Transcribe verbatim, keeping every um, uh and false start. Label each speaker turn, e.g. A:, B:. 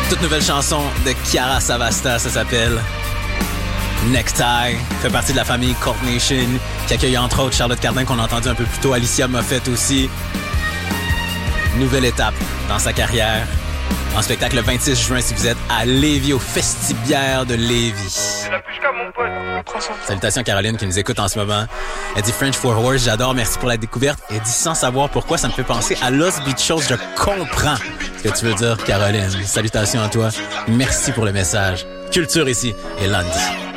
A: Toute nouvelle chanson de Chiara Savasta, ça s'appelle Necktie. Fait partie de la famille Cult Nation, qui accueille entre autres Charlotte Cardin qu'on a entendu un peu plus tôt, Alicia Moffett aussi. Nouvelle étape dans sa carrière. En spectacle le vingt-six juin si vous êtes à Lévis, au Festibiaire de Lévis. Salutations à Caroline qui nous écoute en ce moment. Elle dit French for Horse, j'adore, merci pour la découverte. Elle dit sans savoir pourquoi, ça me fait penser à Los Bichos. Je comprends ce que tu veux dire, Caroline. Salutations à toi. Merci pour le message. Culture ici et Landy.